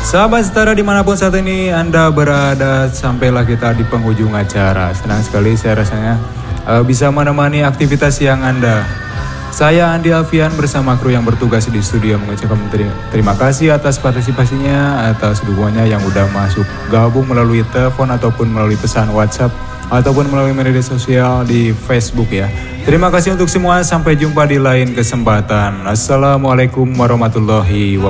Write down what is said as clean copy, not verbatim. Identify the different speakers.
Speaker 1: Sahabat setara dimanapun saat ini Anda berada, sampailah kita di penghujung acara. Senang sekali saya rasanya bisa menemani aktivitas siang Anda. Saya Andi Alfian bersama kru yang bertugas di studio mengucapkan terima kasih atas partisipasinya, atas dukungannya yang udah masuk gabung melalui telepon ataupun melalui pesan WhatsApp ataupun melalui media sosial di Facebook ya. Terima kasih untuk semua, sampai jumpa di lain kesempatan. Assalamualaikum warahmatullahi wabarakatuh.